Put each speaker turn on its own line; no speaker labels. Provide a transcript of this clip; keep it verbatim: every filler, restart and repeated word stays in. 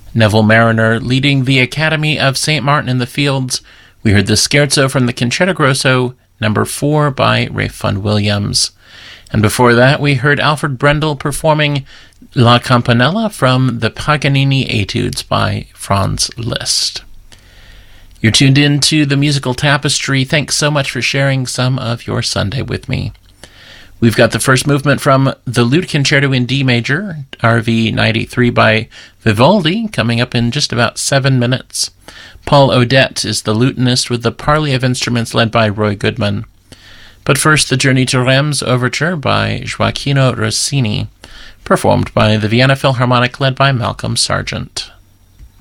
Neville Mariner leading the Academy of Saint Martin in the Fields. We heard the Scherzo from the Concerto Grosso, number four by Ralph Vaughan Williams. And before that, we heard Alfred Brendel performing La Campanella from the Paganini Etudes by Franz Liszt. You're tuned in to the Musical Tapestry. Thanks so much for sharing some of your Sunday with me. We've got the first movement from the Lute Concerto in D major, R V ninety-three by Vivaldi, coming up in just about seven minutes. Paul Odette is the lutenist with the parley of instruments led by Roy Goodman. But first, the Journey to Reims Overture by Gioacchino Rossini, performed by the Vienna Philharmonic led by Malcolm Sargent.